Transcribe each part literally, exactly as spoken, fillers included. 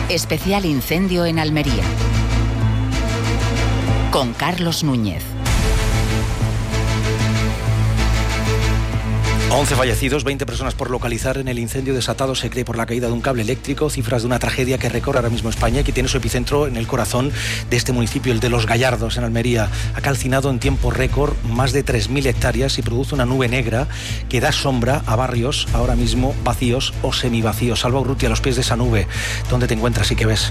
Especial incendio en Almería. Con Carlos Núñez. once fallecidos, veinte personas por localizar en el incendio desatado, se cree, por la caída de un cable eléctrico. Cifras de una tragedia que recorre ahora mismo España y que tiene su epicentro en el corazón de este municipio, el de Los Gallardos, en Almería. Ha calcinado en tiempo récord más de tres mil hectáreas y produce una nube negra que da sombra a barrios ahora mismo vacíos o semivacíos. Salva Urrutia, a los pies de esa nube, ¿dónde te encuentras y qué ves?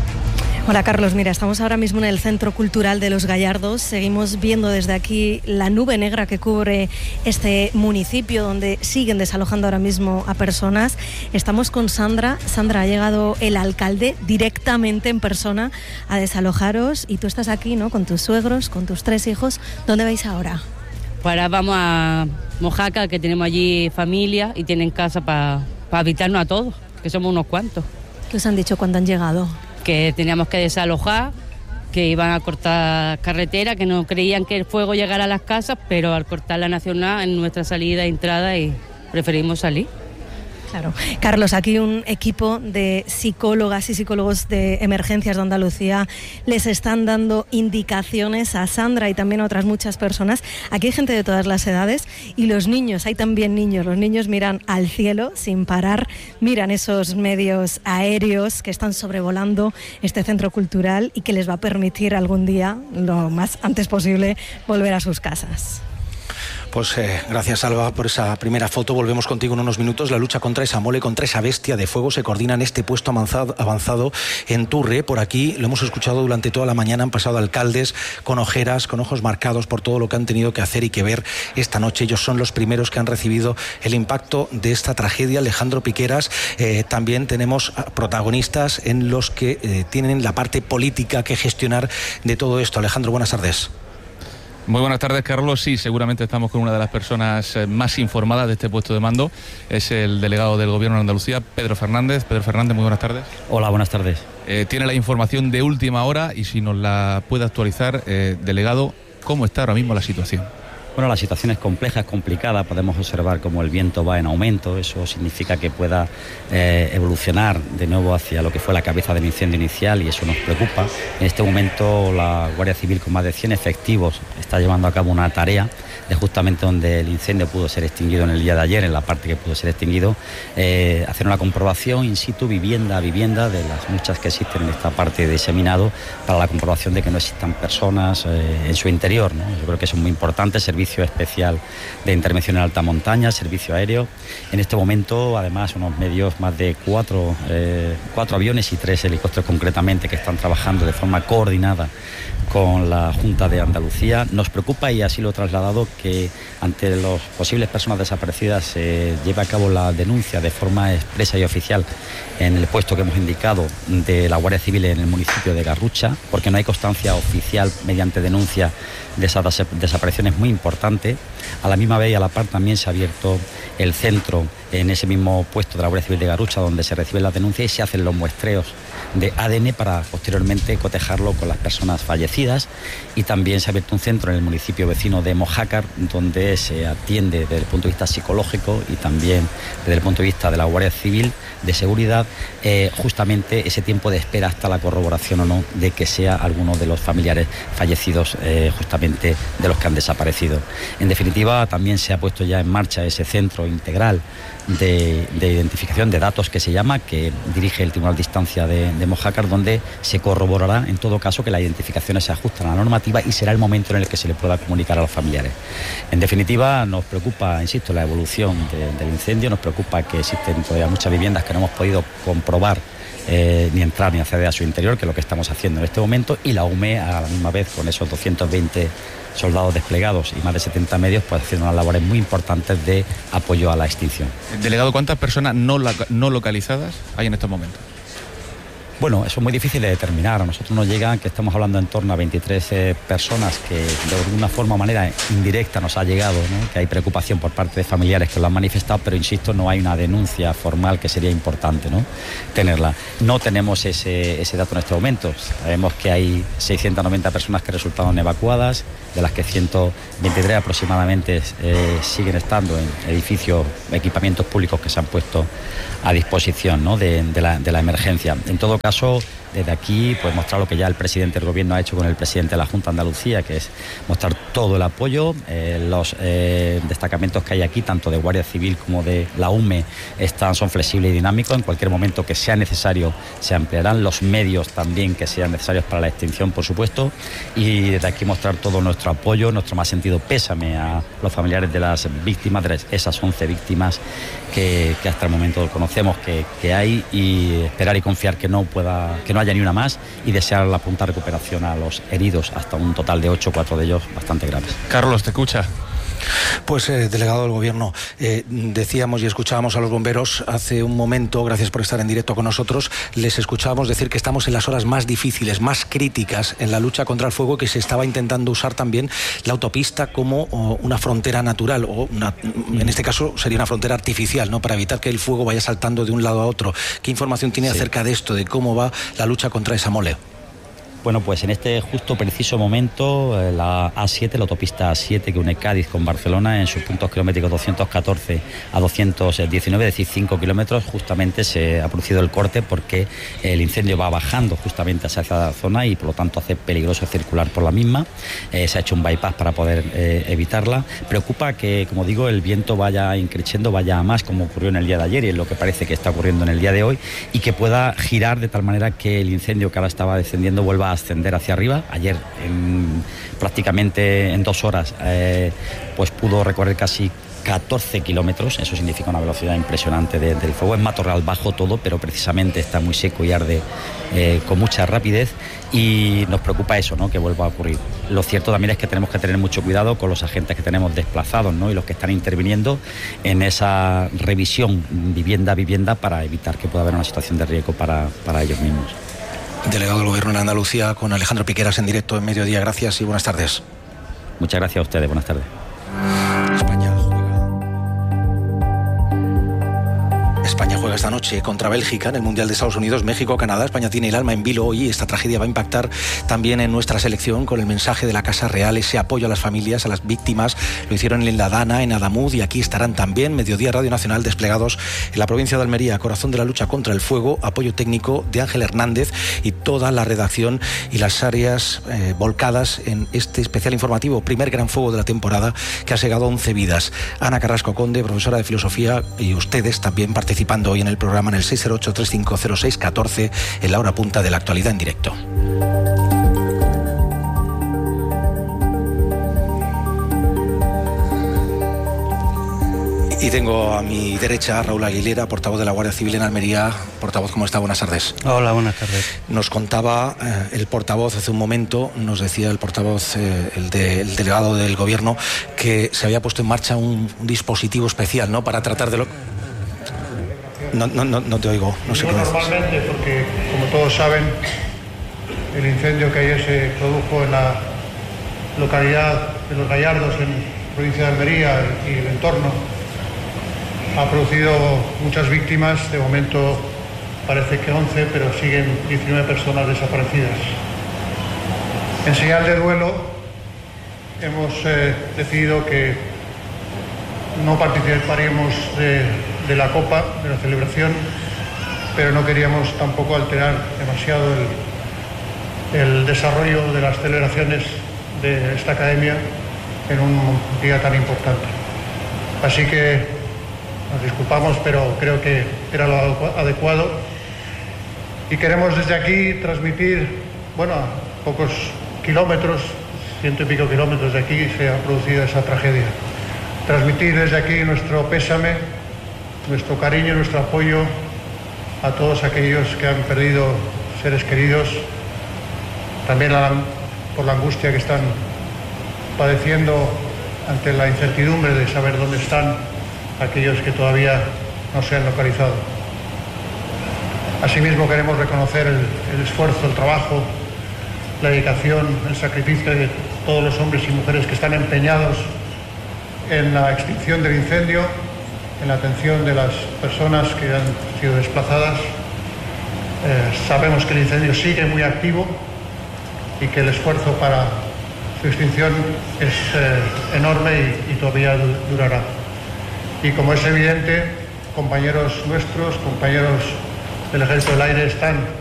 Hola Carlos, mira, estamos ahora mismo en el Centro Cultural de Los Gallardos. Seguimos viendo desde aquí la nube negra que cubre este municipio donde siguen desalojando ahora mismo a personas. Estamos con Sandra. Sandra, ha llegado el alcalde directamente en persona a desalojaros y tú estás aquí, ¿no?, con tus suegros, con tus tres hijos. ¿Dónde vais ahora? Pues ahora vamos a Mojácar, que tenemos allí familia y tienen casa para pa habitarnos a todos, que somos unos cuantos. ¿Qué os han dicho cuando han llegado? Que teníamos que desalojar, que iban a cortar carretera, que no creían que el fuego llegara a las casas, pero al cortar la nacional en nuestra salida e entrada y preferimos salir. Claro. Carlos, aquí un equipo de psicólogas y psicólogos de emergencias de Andalucía les están dando indicaciones a Sandra y también a otras muchas personas. Aquí hay gente de todas las edades y los niños, hay también niños. Los niños miran al cielo sin parar, miran esos medios aéreos que están sobrevolando este centro cultural y que les va a permitir algún día, lo más antes posible, volver a sus casas. Pues eh, gracias, Alba, por esa primera foto. Volvemos contigo en unos minutos. La lucha contra esa mole, contra esa bestia de fuego se coordina en este puesto avanzado, avanzado en Turre. Por aquí lo hemos escuchado durante toda la mañana. Han pasado alcaldes con ojeras, con ojos marcados por todo lo que han tenido que hacer y que ver esta noche. Ellos son los primeros que han recibido el impacto de esta tragedia. Alejandro Piqueras, eh, también tenemos protagonistas en los que eh, tienen la parte política que gestionar de todo esto. Alejandro, buenas tardes. Muy buenas tardes, Carlos. Sí, seguramente estamos con una de las personas más informadas de este puesto de mando. Es el delegado del Gobierno de Andalucía, Pedro Fernández. Pedro Fernández, muy buenas tardes. Hola, buenas tardes. Eh, tiene la información de última hora y si nos la puede actualizar, eh, delegado, ¿cómo está ahora mismo la situación? Bueno, la situación es compleja, es complicada. Podemos observar cómo el viento va en aumento. Eso significa que pueda eh, evolucionar de nuevo hacia lo que fue la cabeza del incendio inicial y eso nos preocupa. En este momento la Guardia Civil, con más de cien efectivos, está llevando a cabo una tarea de justamente donde el incendio pudo ser extinguido en el día de ayer, en la parte que pudo ser extinguido, eh, hacer una comprobación in situ, vivienda a vivienda, de las muchas que existen en esta parte de diseminado, para la comprobación de que no existan personas eh, en su interior, ¿no? Yo creo que eso es muy importante. Servicio especial de intervención en alta montaña, servicio aéreo. En este momento, además, unos medios, más de cuatro, eh, cuatro aviones y tres helicópteros concretamente, que están trabajando de forma coordinada con la Junta de Andalucía. Nos preocupa, y así lo he trasladado, que ante las posibles personas desaparecidas se lleve a cabo la denuncia de forma expresa y oficial en el puesto que hemos indicado de la Guardia Civil en el municipio de Garrucha, porque no hay constancia oficial mediante denuncia de esa desaparición. Es muy importante. A la misma vez y a la par también se ha abierto el centro en ese mismo puesto de la Guardia Civil de Garrucha, donde se reciben las denuncias y se hacen los muestreos de A D N para posteriormente cotejarlo con las personas fallecidas. Y también se ha abierto un centro en el municipio vecino de Mojácar, donde se atiende desde el punto de vista psicológico y también desde el punto de vista de la Guardia Civil de seguridad, eh, justamente ese tiempo de espera hasta la corroboración o no de que sea alguno de los familiares fallecidos, eh, justamente de los que han desaparecido. En definitiva, también se ha puesto ya en marcha ese centro integral de, de identificación de datos que se llama, que dirige el Tribunal de Instancia de, de Mojácar, donde se corroborará en todo caso que las identificaciones se ajustan a la normativa y será el momento en el que se le pueda comunicar a los familiares. En definitiva, nos preocupa, insisto, la evolución de, del incendio, nos preocupa que existen todavía muchas viviendas que no hemos podido comprobar Eh, ni entrar ni acceder a su interior, que es lo que estamos haciendo en este momento, y la U M E a la misma vez, con esos doscientos veinte soldados desplegados y más de setenta medios, pues haciendo unas labores muy importantes de apoyo a la extinción. Delegado, ¿cuántas personas no, no localizadas hay en estos momentos? Bueno, eso es muy difícil de determinar. A nosotros nos llegan que estamos hablando en torno a veintitrés eh, personas que de alguna forma o manera indirecta nos ha llegado, ¿no? Que hay preocupación por parte de familiares que lo han manifestado, pero insisto, no hay una denuncia formal, que sería importante, ¿no?, tenerla. No tenemos ese, ese dato en este momento. Sabemos que hay seiscientas noventa personas que resultaron evacuadas, de las que ciento veintitrés aproximadamente eh, siguen estando en edificios, equipamientos públicos que se han puesto a disposición, ¿no?, de, de, la, de la emergencia. En todo caso, desde aquí, pues mostrar lo que ya el presidente del Gobierno ha hecho con el presidente de la Junta de Andalucía, que es mostrar todo el apoyo. Eh, los eh, destacamentos que hay aquí, tanto de Guardia Civil como de la U M E, están, son flexibles y dinámicos. En cualquier momento que sea necesario se ampliarán los medios también que sean necesarios para la extinción, por supuesto. Y desde aquí mostrar todo nuestro apoyo, nuestro más sentido pésame a los familiares de las víctimas, de esas once víctimas que, que hasta el momento conocemos que, que hay, y esperar y confiar que no pueda, que no haya ni una más, y desear la pronta recuperación a los heridos, hasta un total de ocho, cuatro de ellos bastante graves. Carlos, te escucha. Pues, eh, delegado del Gobierno, eh, decíamos y escuchábamos a los bomberos hace un momento, gracias por estar en directo con nosotros, les escuchábamos decir que estamos en las horas más difíciles, más críticas en la lucha contra el fuego, que se estaba intentando usar también la autopista como oh, una frontera natural, o una, en este caso sería una frontera artificial, ¿no?, para evitar que el fuego vaya saltando de un lado a otro. ¿Qué información tiene sí. acerca de esto, de cómo va la lucha contra esa mole? Bueno, pues en este justo preciso momento, la A siete, la autopista A siete que une Cádiz con Barcelona, en sus puntos kilométricos doscientos catorce a doscientos diecinueve, es decir, cinco kilómetros, justamente se ha producido el corte porque el incendio va bajando justamente hacia esa zona y por lo tanto hace peligroso circular por la misma. Eh, se ha hecho un bypass para poder eh, evitarla. Preocupa que, como digo, el viento vaya increciendo, vaya a más, como ocurrió en el día de ayer y es lo que parece que está ocurriendo en el día de hoy, y que pueda girar de tal manera que el incendio que ahora estaba descendiendo vuelva a ascender hacia arriba. Ayer en, prácticamente en dos horas eh, pues pudo recorrer casi catorce kilómetros, eso significa una velocidad impresionante de, del fuego. Es matorral bajo todo, pero precisamente está muy seco y arde eh, con mucha rapidez, y nos preocupa eso, ¿no?, que vuelva a ocurrir. Lo cierto también es que tenemos que tener mucho cuidado con los agentes que tenemos desplazados, ¿no?, y los que están interviniendo en esa revisión vivienda a vivienda para evitar que pueda haber una situación de riesgo para, para ellos mismos. Delegado del Gobierno en Andalucía, con Alejandro Piqueras en directo en Mediodía. Gracias y buenas tardes. Muchas gracias a ustedes. Buenas tardes. España juega. España juega esta noche contra Bélgica en el Mundial de Estados Unidos, México, Canadá. España tiene el alma en vilo hoy y esta tragedia va a impactar también en nuestra selección con el mensaje de la Casa Real, ese apoyo a las familias, a las víctimas. Lo hicieron en La Dana, en Adamuz, y aquí estarán también. Mediodía Radio Nacional desplegados en la provincia de Almería, corazón de la lucha contra el fuego, apoyo técnico de Ángel Hernández y toda la redacción y las áreas eh, volcadas en este especial informativo, primer gran fuego de la temporada que ha segado once vidas. Ana Carrasco Conde, profesora de filosofía, y ustedes también participando hoy en el programa en el seis cero ocho, tres cinco cero seis, uno cuatro en la hora punta de la actualidad en directo. Y tengo a mi derecha a Raúl Aguilera, portavoz de la Guardia Civil en Almería. Portavoz, ¿cómo está? Buenas tardes. Hola, buenas tardes. Nos contaba eh, el portavoz hace un momento, nos decía el portavoz, eh, el, de, el delegado del Gobierno, que se había puesto en marcha un, un dispositivo especial, ¿no?, para tratar de lo... No, no, no, no te oigo, no sé qué me dices. Normalmente, porque como todos saben, el incendio que ayer se produjo en la localidad de Los Gallardos, en la provincia de Almería y el entorno, ha producido muchas víctimas. De momento parece que once, pero siguen diecinueve personas desaparecidas. En señal de duelo hemos eh, decidido que no participaríamos de, de la copa, de la celebración, pero no queríamos tampoco alterar demasiado el, el desarrollo de las celebraciones de esta academia en un día tan importante. Así que nos disculpamos, pero creo que era lo adecuado, y queremos desde aquí transmitir, bueno, a pocos kilómetros, ciento y pico kilómetros de aquí se ha producido esa tragedia. Transmitir desde aquí nuestro pésame, nuestro cariño, nuestro apoyo a todos aquellos que han perdido seres queridos, también a la, por la angustia que están padeciendo ante la incertidumbre de saber dónde están aquellos que todavía no se han localizado. Asimismo queremos reconocer el, el esfuerzo, el trabajo, la dedicación, el sacrificio de todos los hombres y mujeres que están empeñados en la extinción del incendio, en la atención de las personas que han sido desplazadas. Eh, sabemos que el incendio sigue muy activo y que el esfuerzo para su extinción es eh, enorme y, y todavía durará. Y como es evidente, compañeros nuestros, compañeros del Ejército del Aire están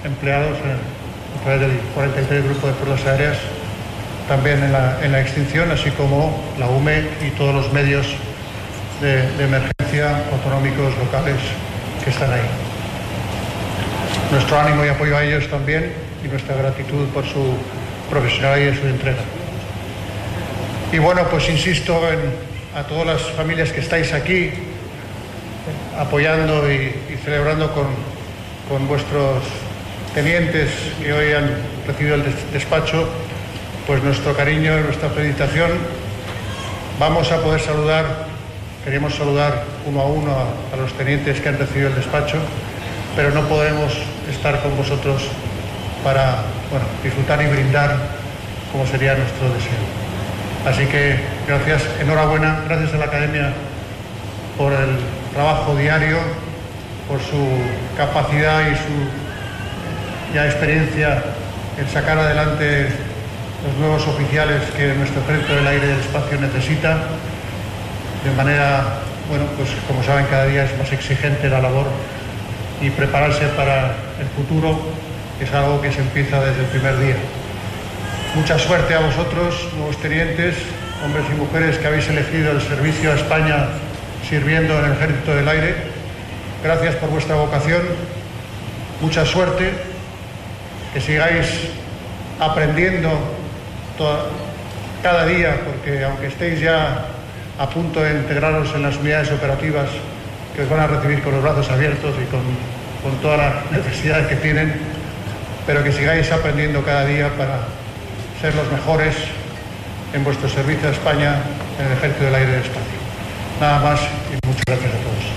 empleados en, a través del cuarenta y tres Grupo de Fuerzas Aéreas, también en la, en la extinción, así como la U M E y todos los medios de, de emergencia autonómicos locales que están ahí. Nuestro ánimo y apoyo a ellos también y nuestra gratitud por su profesionalidad y su entrega. Y bueno, pues insisto en, a todas las familias que estáis aquí apoyando y, y celebrando con, con vuestros tenientes que hoy han recibido el despacho, pues nuestro cariño y nuestra felicitación. Vamos a poder saludar, queremos saludar uno a uno a, a los tenientes que han recibido el despacho, pero no podemos estar con vosotros para, bueno, disfrutar y brindar como sería nuestro deseo. Así que gracias, enhorabuena, gracias a la Academia por el trabajo diario, por su capacidad y su ya experiencia en sacar adelante los nuevos oficiales que nuestro Ejército del Aire y del Espacio necesita. De manera, bueno, pues como saben, cada día es más exigente la labor y prepararse para el futuro es algo que se empieza desde el primer día. Mucha suerte a vosotros, nuevos tenientes, hombres y mujeres que habéis elegido el servicio a España sirviendo en el Ejército del Aire. Gracias por vuestra vocación, mucha suerte, que sigáis aprendiendo toda, cada día, porque aunque estéis ya a punto de integraros en las unidades operativas que os van a recibir con los brazos abiertos y con, con todas las necesidades que tienen, pero que sigáis aprendiendo cada día para ser los mejores en vuestro servicio a España en el Ejército del Aire y del Espacio. Nada más y muchas gracias a todos.